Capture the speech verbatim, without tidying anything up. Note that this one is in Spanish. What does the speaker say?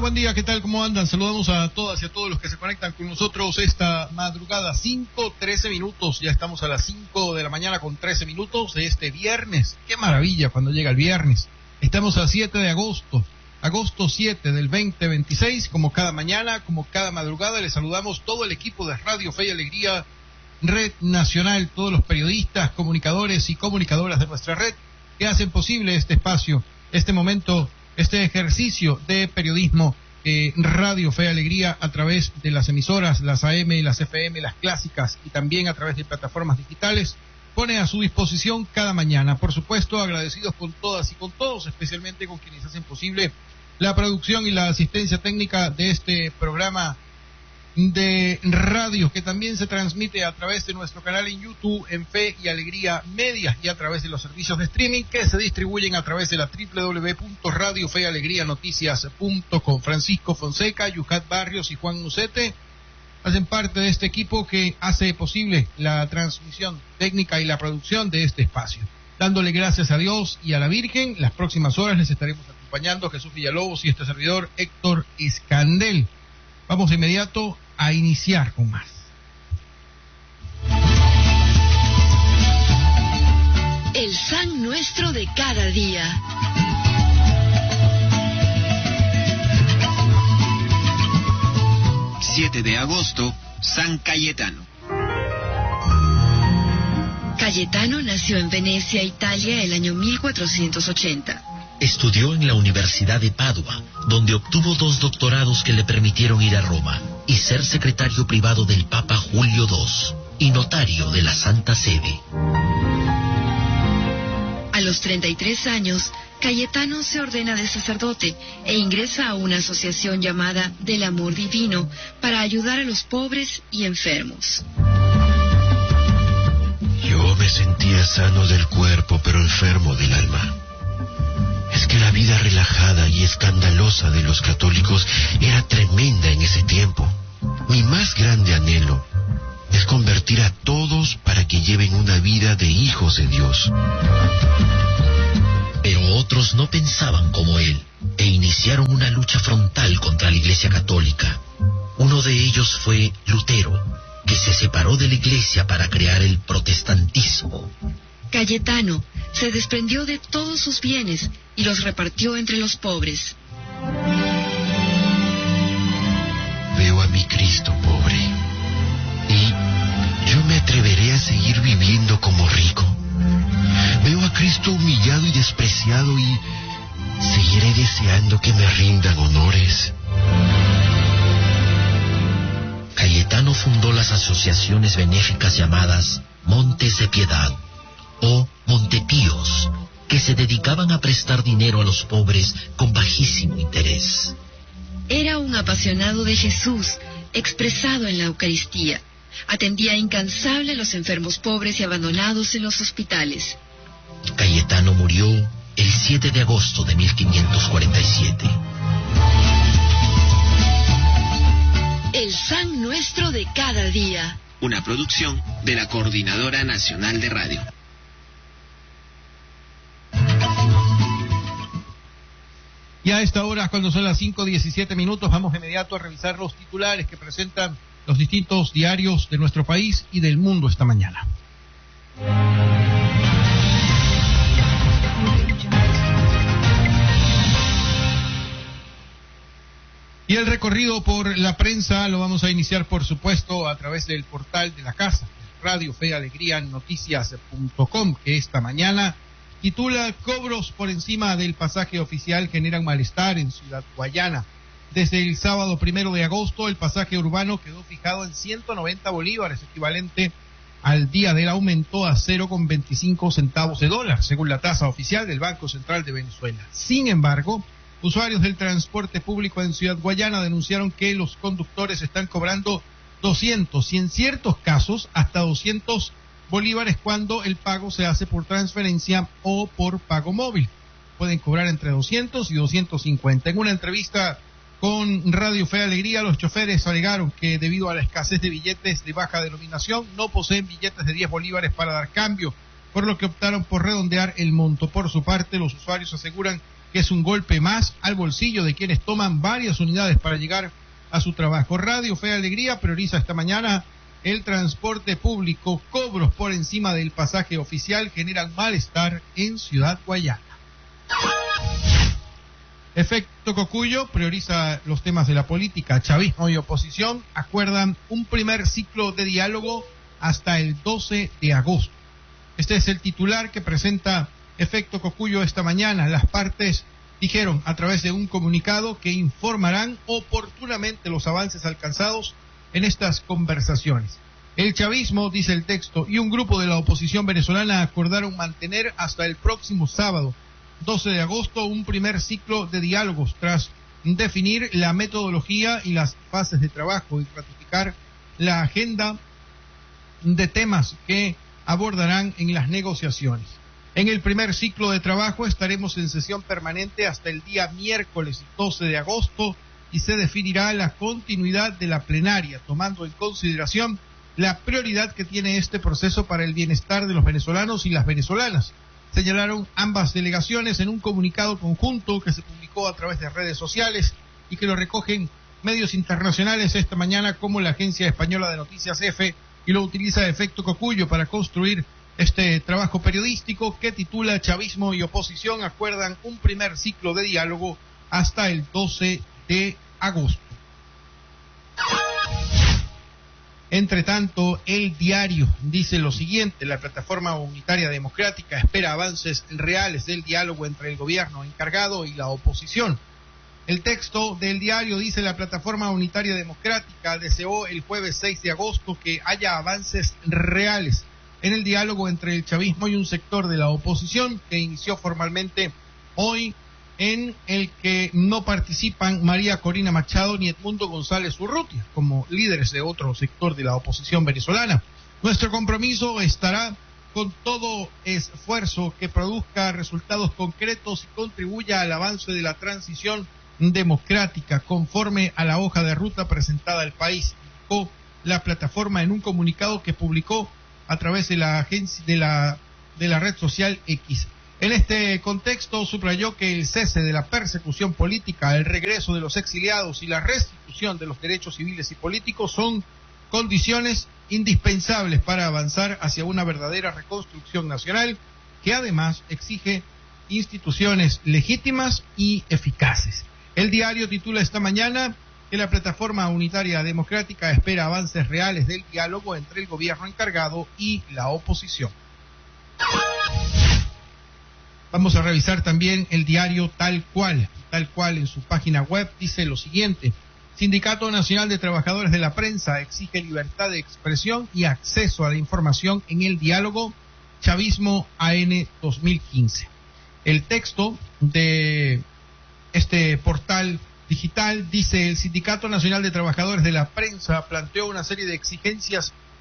buen día, ¿qué tal? ¿Cómo andan? Saludamos a todas y a todos los que se conectan con nosotros esta madrugada, cinco trece minutos, ya estamos a las cinco de la mañana con trece minutos de este viernes. Qué maravilla cuando llega el viernes. Estamos a siete de agosto, agosto siete del veinte veintiséis, como cada mañana, como cada madrugada, les saludamos todo el equipo de Radio Fe y Alegría, Red Nacional, todos los periodistas, comunicadores y comunicadoras de nuestra red que hacen posible este espacio, este momento, este ejercicio de periodismo, eh, Radio Fe y Alegría, a través de las emisoras, las A M, las F M, las clásicas, y también a través de plataformas digitales, pone a su disposición cada mañana. Por supuesto, agradecidos con todas y con todos, especialmente con quienes hacen posible la producción y la asistencia técnica de este programa de radio, que también se transmite a través de nuestro canal en YouTube, en Fe y Alegría Media, y a través de los servicios de streaming que se distribuyen a través de la doble u doble u doble u punto radio fe y alegría noticias punto com. Francisco Fonseca, Yucat Barrios y Juan Musete hacen parte de este equipo que hace posible la transmisión técnica y la producción de este espacio. Dándole gracias a Dios y a la Virgen, las próximas horas les estaremos acompañando Jesús Villalobos y este servidor Héctor Escandel. Vamos de inmediato a iniciar con más. El San Nuestro de cada día. siete de agosto, San Cayetano. Cayetano nació en Venecia, Italia, el año mil cuatrocientos ochenta. Estudió en la Universidad de Padua, donde obtuvo dos doctorados que le permitieron ir a Roma y ser secretario privado del Papa Julio segundo y notario de la Santa Sede. A los treinta y tres años, Cayetano se ordena de sacerdote e ingresa a una asociación llamada Del Amor Divino para ayudar a los pobres y enfermos. Yo me sentía sano del cuerpo, pero enfermo del alma. Es que la vida relajada y escandalosa de los católicos era tremenda en ese tiempo. Mi más grande anhelo es convertir a todos para que lleven una vida de hijos de Dios. Pero otros no pensaban como él e iniciaron una lucha frontal contra la Iglesia Católica. Uno de ellos fue Lutero, que se separó de la Iglesia para crear el protestantismo. Cayetano se desprendió de todos sus bienes y los repartió entre los pobres. Veo a mi Cristo pobre y yo me atreveré a seguir viviendo como rico. Veo a Cristo humillado y despreciado y seguiré deseando que me rindan honores. Cayetano fundó las asociaciones benéficas llamadas Montes de Piedad o Montepíos, que se dedicaban a prestar dinero a los pobres con bajísimo interés. Era un apasionado de Jesús, expresado en la Eucaristía. Atendía incansable a los enfermos pobres y abandonados en los hospitales. Cayetano murió el siete de agosto de mil quinientos cuarenta y siete. El San Nuestro de cada día. Una producción de la Coordinadora Nacional de Radio. Y a esta hora, cuando son las cinco diecisiete minutos, vamos de inmediato a revisar los titulares que presentan los distintos diarios de nuestro país y del mundo esta mañana. Y el recorrido por la prensa lo vamos a iniciar, por supuesto, a través del portal de la casa, Radio Fe y Alegría Noticias punto com, que esta mañana titula: cobros por encima del pasaje oficial generan malestar en Ciudad Guayana. Desde el sábado primero de agosto, el pasaje urbano quedó fijado en ciento noventa bolívares, equivalente al día del aumento a cero coma veinticinco centavos de dólar, según la tasa oficial del Banco Central de Venezuela. Sin embargo, usuarios del transporte público en Ciudad Guayana denunciaron que los conductores están cobrando doscientos y en ciertos casos hasta doscientos bolívares cuando el pago se hace por transferencia o por pago móvil. Pueden cobrar entre doscientos y doscientos cincuenta. En una entrevista con Radio Fe y Alegría, los choferes alegaron que debido a la escasez de billetes de baja denominación no poseen billetes de diez bolívares para dar cambio, por lo que optaron por redondear el monto. Por su parte, los usuarios aseguran que es un golpe más al bolsillo de quienes toman varias unidades para llegar a su trabajo. Radio Fe y Alegría prioriza esta mañana el transporte público. Cobros por encima del pasaje oficial generan malestar en Ciudad Guayana. Efecto Cocuyo prioriza los temas de la política. Chavismo y oposición acuerdan un primer ciclo de diálogo hasta el doce de agosto. Este es el titular que presenta Efecto Cocuyo esta mañana. Las partes dijeron a través de un comunicado que informarán oportunamente los avances alcanzados en estas conversaciones. El chavismo, dice el texto, y un grupo de la oposición venezolana acordaron mantener hasta el próximo sábado, doce de agosto, un primer ciclo de diálogos tras definir la metodología y las fases de trabajo y ratificar la agenda de temas que abordarán en las negociaciones. En el primer ciclo de trabajo estaremos en sesión permanente hasta el día miércoles doce de agosto y se definirá la continuidad de la plenaria, tomando en consideración la prioridad que tiene este proceso para el bienestar de los venezolanos y las venezolanas, señalaron ambas delegaciones en un comunicado conjunto que se publicó a través de redes sociales y que lo recogen medios internacionales esta mañana como la Agencia Española de Noticias EFE, y lo utiliza Efecto Cocuyo para construir este trabajo periodístico que titula Chavismo y oposición acuerdan un primer ciclo de diálogo hasta el doce de agosto. Entre tanto, El Diario dice lo siguiente: la Plataforma Unitaria Democrática espera avances reales del diálogo entre el gobierno encargado y la oposición. El texto del Diario dice: la Plataforma Unitaria Democrática deseó el jueves seis de agosto que haya avances reales en el diálogo entre el chavismo y un sector de la oposición que inició formalmente hoy, en el que no participan María Corina Machado ni Edmundo González Urrutia como líderes de otro sector de la oposición venezolana. Nuestro compromiso estará con todo esfuerzo que produzca resultados concretos y contribuya al avance de la transición democrática conforme a la hoja de ruta presentada al país, indicó la plataforma en un comunicado que publicó a través de la agencia de la de la red social X. En este contexto subrayó que el cese de la persecución política, el regreso de los exiliados y la restitución de los derechos civiles y políticos son condiciones indispensables para avanzar hacia una verdadera reconstrucción nacional que además exige instituciones legítimas y eficaces. El Diario titula esta mañana que la Plataforma Unitaria Democrática espera avances reales del diálogo entre el gobierno encargado y la oposición. Vamos a revisar también el diario Tal Cual. Tal Cual en su página web dice lo siguiente: Sindicato Nacional de Trabajadores de la Prensa exige libertad de expresión y acceso a la información en el diálogo Chavismo A N dos mil quince. El texto de este portal digital dice: el Sindicato Nacional de Trabajadores de la Prensa planteó una serie de exigencias